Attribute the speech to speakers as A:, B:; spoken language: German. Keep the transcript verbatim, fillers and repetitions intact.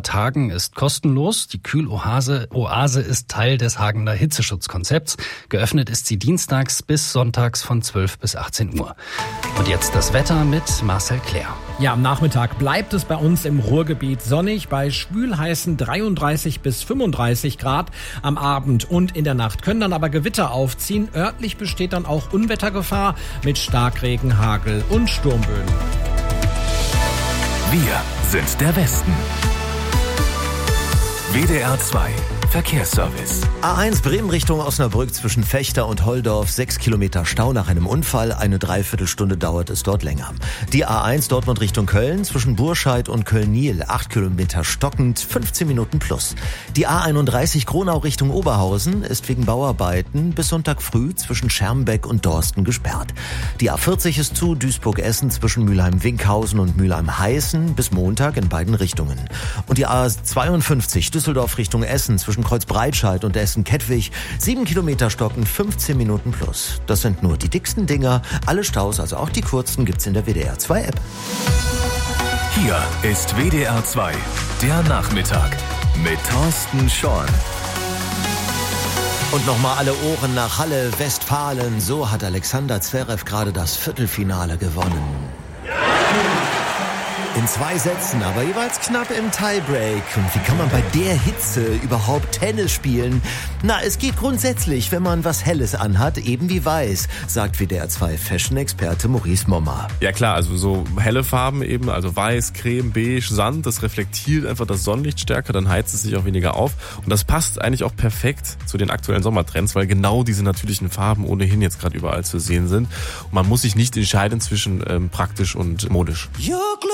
A: Tagen ist kostenlos. Die Kühloase Oase ist Teil des Hagener Hitzeschutzkonzepts. Geöffnet ist sie dienstags bis sonntags von zwölf bis achtzehn Uhr. Und jetzt das Wetter mit Marcel Claire.
B: Ja, am Nachmittag bleibt es bei uns im Ruhrgebiet sonnig bei schwülheißen dreiunddreißig bis fünfunddreißig Grad. Am Abend und in der Nacht können dann aber Gewitter aufziehen. Örtlich besteht dann auch Unwettergefahr mit Starkregen, Hagel und Sturmböen.
C: Wir sind der Westen. W D R zwei Verkehrsservice.
D: A eins Bremen Richtung Osnabrück zwischen Vechta und Holdorf. Sechs Kilometer Stau nach einem Unfall. Eine Dreiviertelstunde dauert es dort länger. Die A eins Dortmund Richtung Köln zwischen Burscheid und Köln-Niel. Acht Kilometer stockend. fünfzehn Minuten plus. Die A einunddreißig Gronau Richtung Oberhausen ist wegen Bauarbeiten bis Sonntag früh zwischen Schermbeck und Dorsten gesperrt. Die A vierzig ist zu Duisburg-Essen zwischen Mülheim-Winkhausen und Mülheim-Heißen bis Montag in beiden Richtungen. Und die A zweiundfünfzig Düsseldorf Richtung Essen zwischen Kreuzbreitscheid und Essen-Kettwig. Sieben Kilometer stocken, fünfzehn Minuten plus. Das sind nur die dicksten Dinger. Alle Staus, also auch die kurzen, gibt's in der W D R zwei App.
C: Hier ist W D R zwei, der Nachmittag mit Thorsten Schorn.
D: Und nochmal alle Ohren nach Halle, Westfalen. So hat Alexander Zverev gerade das Viertelfinale gewonnen. In zwei Sätzen, aber jeweils knapp im Tiebreak. Und wie kann man bei der Hitze überhaupt Tennis spielen? Na, es geht grundsätzlich, wenn man was Helles anhat, eben wie weiß, sagt W D R zwei Fashion-Experte Maurice Mommer.
E: Ja klar, also so helle Farben eben, also weiß, creme, beige, Sand, das reflektiert einfach das Sonnenlicht stärker, dann heizt es sich auch weniger auf. Und das passt eigentlich auch perfekt zu den aktuellen Sommertrends, weil genau diese natürlichen Farben ohnehin jetzt gerade überall zu sehen sind. Und man muss sich nicht entscheiden zwischen ähm, praktisch und modisch.